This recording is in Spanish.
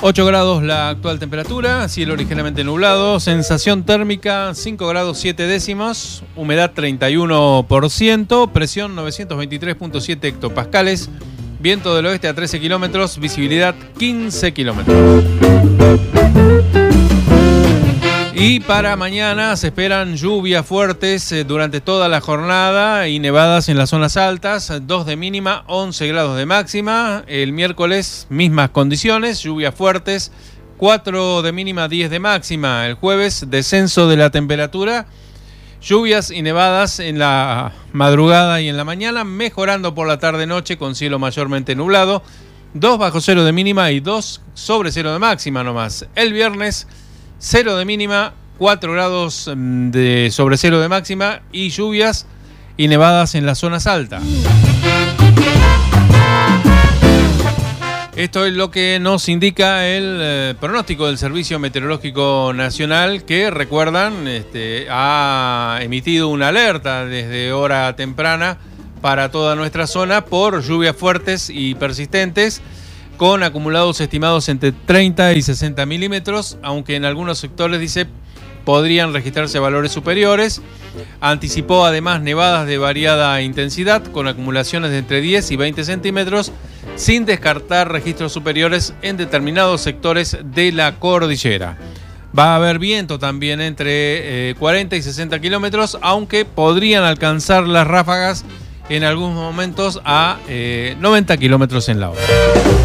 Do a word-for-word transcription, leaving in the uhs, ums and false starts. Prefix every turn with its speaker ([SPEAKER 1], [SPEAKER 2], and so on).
[SPEAKER 1] ocho grados la actual temperatura, cielo ligeramente nublado, sensación térmica cinco grados siete décimos, humedad treinta y uno por ciento, presión novecientos veintitrés punto siete hectopascales, viento del oeste a trece kilómetros, visibilidad quince kilómetros. Y para mañana se esperan lluvias fuertes eh, durante toda la jornada y nevadas en las zonas altas, dos de mínima, once grados de máxima. El miércoles, mismas condiciones, lluvias fuertes, cuatro de mínima, diez de máxima. El jueves, descenso de la temperatura, lluvias y nevadas en la madrugada y en la mañana, mejorando por la tarde-noche con cielo mayormente nublado, dos bajo cero de mínima y dos sobre cero de máxima nomás. El viernes, cero de mínima, cuatro grados de sobre cero de máxima y lluvias y nevadas en las zonas altas. Esto es lo que nos indica el eh, pronóstico del Servicio Meteorológico Nacional, que, recuerdan, este, ha emitido una alerta desde hora temprana para toda nuestra zona por lluvias fuertes y persistentes, con acumulados estimados entre treinta y sesenta milímetros, aunque en algunos sectores, dice, podrían registrarse valores superiores. Anticipó además nevadas de variada intensidad, con acumulaciones de entre diez y veinte centímetros, sin descartar registros superiores en determinados sectores de la cordillera. Va a haber viento también entre eh, cuarenta y sesenta kilómetros, aunque podrían alcanzar las ráfagas en algunos momentos a eh, noventa kilómetros en la hora.